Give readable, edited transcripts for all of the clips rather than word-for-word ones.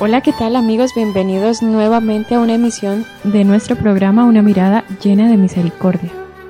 Hola, ¿qué tal amigos? Bienvenidos nuevamente a una emisión de nuestro programa Una mirada llena de misericordia.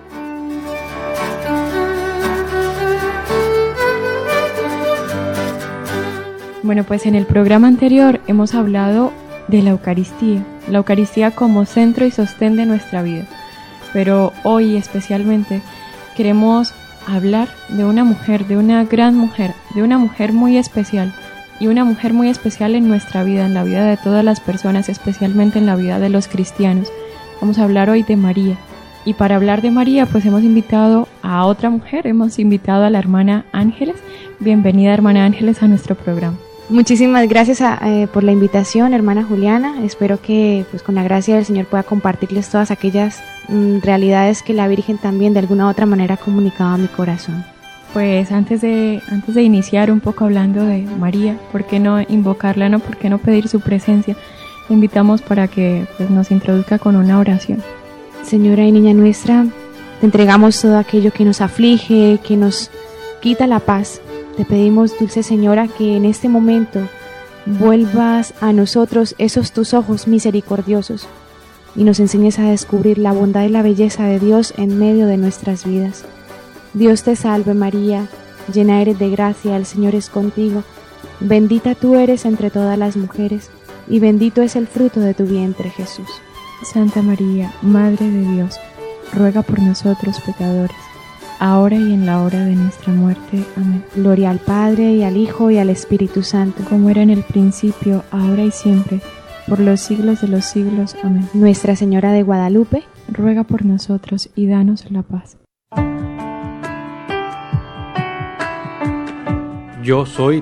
Bueno, pues en el programa anterior hemos hablado de la Eucaristía como centro y sostén de nuestra vida. Pero hoy especialmente queremos hablar de una mujer, de una gran mujer, de una mujer muy especial. Y una mujer muy especial en nuestra vida, en la vida de todas las personas, especialmente en la vida de los cristianos. Vamos a hablar hoy de María. Y para hablar de María, pues hemos invitado a otra mujer, hemos invitado a la hermana Ángeles. Bienvenida, hermana Ángeles, a nuestro programa. Muchísimas gracias por la invitación, hermana Juliana. Espero que pues, con la gracia del Señor pueda compartirles todas aquellas realidades que la Virgen también de alguna u otra manera ha comunicado a mi corazón. Pues antes de iniciar un poco hablando de María, ¿por qué no invocarla, no? ¿Por qué no pedir su presencia? Le invitamos para que pues, nos introduzca con una oración. Señora y niña nuestra, te entregamos todo aquello que nos aflige, que nos quita la paz. Te pedimos, dulce Señora, que en este momento vuelvas a nosotros esos tus ojos misericordiosos y nos enseñes a descubrir la bondad y la belleza de Dios en medio de nuestras vidas. Dios te salve María, llena eres de gracia, el Señor es contigo. Bendita tú eres entre todas las mujeres, y bendito es el fruto de tu vientre, Jesús. Santa María, Madre de Dios, ruega por nosotros pecadores, ahora y en la hora de nuestra muerte. Amén. Gloria al Padre, y al Hijo, y al Espíritu Santo, como era en el principio, ahora y siempre, por los siglos de los siglos. Amén. Nuestra Señora de Guadalupe, ruega por nosotros y danos la paz. Yo soy